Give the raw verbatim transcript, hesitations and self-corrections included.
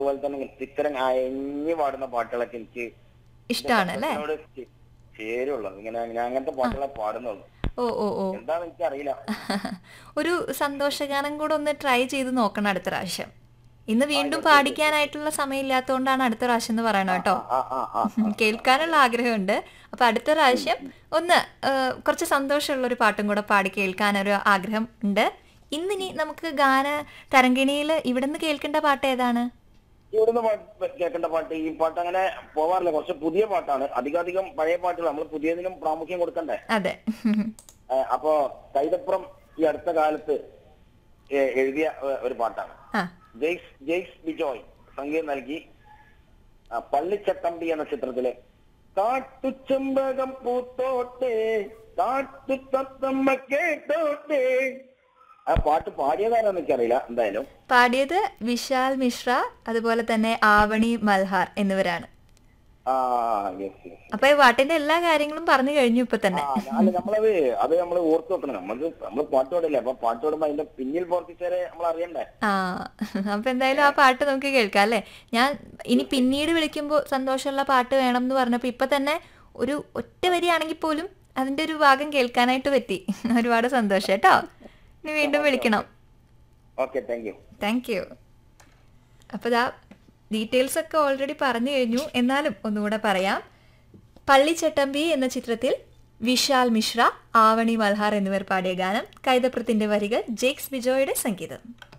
അതുപോലെ തന്നെ ഇത്തരം അയഞ്ഞു പാടുന്ന പാട്ടുകളൊക്കെ എനിക്ക് ഇഷ്ടമാണ് അല്ലേ? ചേരുള്ളൂ. ഇങ്ങനെ ഞാൻ അങ്ങനത്തെ പാട്ടുകളെ പാടുന്നുള്ളൂ. ഓ ഓ ഓ എന്താന്ന് എനിക്ക് അറിയില്ല. ഒരു സന്തോഷഗാനം കൂടെ ഒന്ന് ട്രൈ ചെയ്ത് നോക്കണം അടുത്ത പ്രാവശ്യം. ഇന്ന് വീണ്ടും ആയിക്കോട്ടെ. പാടിക്കാനായിട്ടുള്ള സമയമില്ലാത്തതുകൊണ്ടാണ് അടുത്ത പ്രാവശ്യം എന്ന് പറയണം കേട്ടോ. ആ ആ ആ ആ. കേൾക്കാനുള്ള ആഗ്രഹമുണ്ട്. അപ്പൊ അടുത്ത പ്രാവശ്യം ഒന്ന് ആ, കുറച്ച് സന്തോഷമുള്ള ഒരു പാട്ടും കൂടെ പാടി കേൾക്കാനൊരു ആഗ്രഹം ഉണ്ട്. ഇന്നിനി നമുക്ക് ഗാന തരംഗിണിയിൽ ഇവിടുന്ന് കേൾക്കേണ്ട പാട്ട് ഏതാണ്? ഇവിടുന്ന് പാട്ട് കേൾക്കേണ്ട പാട്ട് ഈ പാട്ട് അങ്ങനെ പോവാറില്ല. കുറച്ച് പുതിയ പാട്ടാണ്. അധികധികം പഴയ പാട്ടുകൾ നമ്മൾ പുതിയതിനും പ്രാമുഖ്യം കൊടുക്കണ്ടേ. അതെ. ഏ, അപ്പോ കൈതപ്രം ഈ അടുത്ത കാലത്ത് ഏ, എഴുതിയ ഏ, ഒരു പാട്ടാണ്. ആ ജെയ്സ് ജെയ്സ് ബിജോയ് സംഗീതം നൽകി ആ, പള്ളിച്ചട്ടമ്പി എന്ന ചിത്രത്തിലെ കാട്ടുചെമ്പകം പൂത്തോട്ടെ കാട്ടു തത്തമ്മ കേട്ടോട്ടെ ആ പാട്ട് പാടിയതാരാന്ന് എനിക്കറിയില്ല. എന്തായാലും പാടിയത് വിശാൽ മിശ്ര, അതുപോലെ തന്നെ ആവണി മൽഹാർ എന്നിവരാണ്. ആ യെസ് യെസ്. അപ്പൊ ഈ പാട്ടിന്റെ എല്ലാ കാര്യങ്ങളും പറഞ്ഞു കഴിഞ്ഞു ഇപ്പൊ തന്നെ. ആ അല്ല നമ്മളത് അത് നമ്മൾ ഓർത്ത് വെക്കണം. നമുക്ക് നമ്മൾ പാട്ട് പാടില്ലേ. അപ്പൊ പാട്ട് പാടുമ്പോ അതിന്റെ പിന്നിൽ പ്രവർത്തിച്ചവരെ നമ്മൾ അറിയണ്ടേ. ആ അപ്പൊ എന്തായാലും ആ പാട്ട് നമുക്ക് കേൾക്കാം അല്ലേ? ഞാൻ ഇനി പിന്നീട് വിളിക്കുമ്പോൾ സന്തോഷമുള്ള പാട്ട് വേണം എന്ന് പറഞ്ഞപ്പോ ഇപ്പൊ തന്നെ ഒരു ഒറ്റ വരിയാണെങ്കിൽ പോലും അതിന്റെ ഒരു ഭാഗം കേൾക്കാനായിട്ട് പറ്റി. ഒരുപാട് സന്തോഷം കേട്ടോ. ഇനി വീണ്ടും വിളിക്കണം. Okay thank you. Thank you. അപ്പോൾ ഇതാ ഡീറ്റെയിൽസ് ഒക്കെ ഓൾറെഡി പറഞ്ഞു കഴിഞ്ഞു. എന്നാലും ഒന്നുകൂടെ പറയാം. പള്ളിച്ചട്ടമ്പി എന്ന ചിത്രത്തിൽ വിശാൽ മിശ്ര, ആവണി മൽഹാർ എന്നിവർ പാടിയ ഗാനം. കൈതപ്രത്തിന്റെ വരികൾ ജെയ്ക്സ് ബിജോയുടെ സംഗീതം.